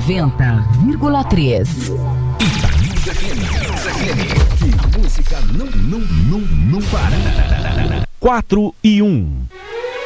90,3. Que música não para. 4 e 1.